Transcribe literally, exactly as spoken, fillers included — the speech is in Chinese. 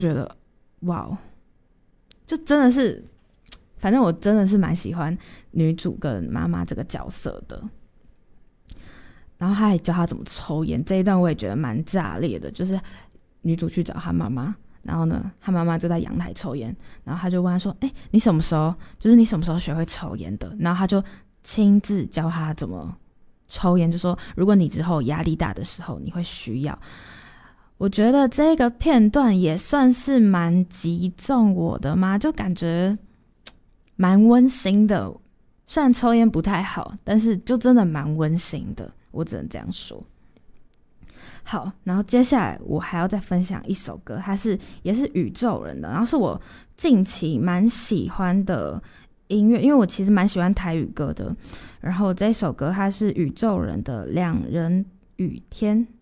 觉得哇，就真的是，反正我真的是蛮喜欢女主跟妈妈这个角色的。然后他还教他怎么抽烟，这一段我也觉得蛮炸裂的，就是女主去找他妈妈，然后呢他妈妈就在阳台抽烟，然后他就问他说哎、欸，你什么时候就是你什么时候学会抽烟的？然后他就亲自教他怎么抽烟，就说如果你之后压力大的时候你会需要。我觉得这个片段也算是蛮击中我的嘛，就感觉蛮温馨的，虽然抽烟不太好，但是就真的蛮温馨的，我只能这样说。好，然后接下来我还要再分享一首歌，它是也是宇宙人的，然后是我近期蛮喜欢的音乐，因为我其实蛮喜欢台语歌的。然后这首歌它是宇宙人的《两人雨天》，